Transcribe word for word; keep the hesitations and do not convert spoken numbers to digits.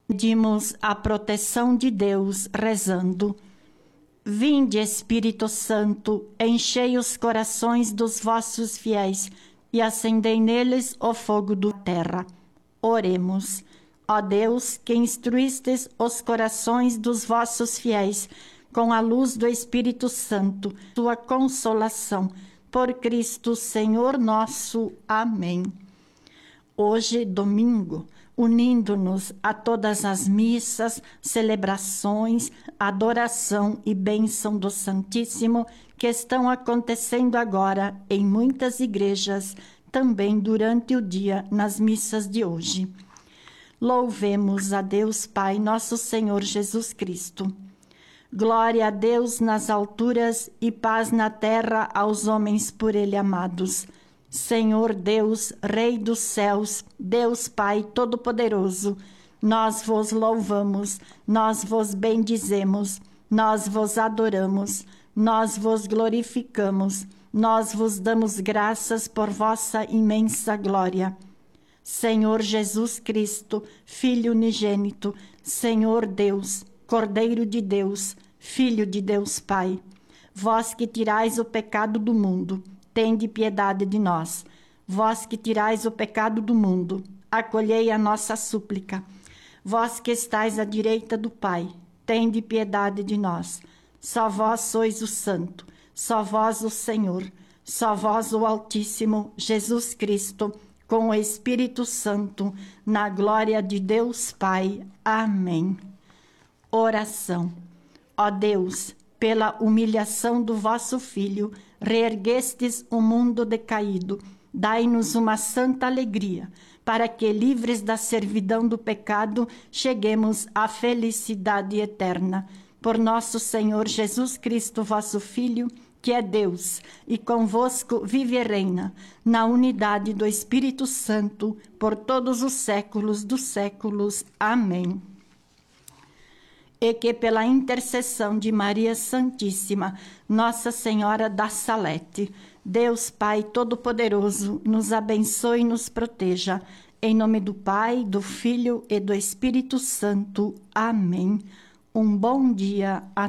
Pedimos a proteção de Deus rezando: Vinde, Espírito Santo, enchei os corações dos vossos fiéis e acendei neles o fogo da terra. Oremos. Ó Deus, que instruístes os corações dos vossos fiéis com a luz do Espírito Santo, sua consolação, por Cristo Senhor nosso. Amém. Hoje, domingo, unindo-nos a todas as missas, celebrações, adoração e bênção do Santíssimo que estão acontecendo agora em muitas igrejas, também durante o dia nas missas de hoje. Louvemos a Deus Pai, nosso Senhor Jesus Cristo. Glória a Deus nas alturas e paz na terra aos homens por Ele amados. Senhor Deus, Rei dos céus, Deus Pai Todo-Poderoso, nós vos louvamos, nós vos bendizemos, nós vos adoramos, nós vos glorificamos, nós vos damos graças por vossa imensa glória. Senhor Jesus Cristo, Filho unigênito, Senhor Deus, Cordeiro de Deus, Filho de Deus Pai, vós que tirais o pecado do mundo, tende piedade de nós. Vós que tirais o pecado do mundo, acolhei a nossa súplica. Vós que estais à direita do Pai, tende piedade de nós. Só vós sois o Santo, só vós o Senhor, só vós o Altíssimo, Jesus Cristo, com o Espírito Santo, na glória de Deus Pai. Amém. Oração. Ó Deus, pela humilhação do vosso Filho, reerguestes o mundo decaído. Dai-nos uma santa alegria, para que, livres da servidão do pecado, cheguemos à felicidade eterna. Por nosso Senhor Jesus Cristo, vosso Filho, que é Deus, e convosco vive e reina, na unidade do Espírito Santo, por todos os séculos dos séculos. Amém. E que pela intercessão de Maria Santíssima, Nossa Senhora da Salete, Deus Pai Todo-Poderoso, nos abençoe e nos proteja. Em nome do Pai, do Filho e do Espírito Santo. Amém. Um bom dia a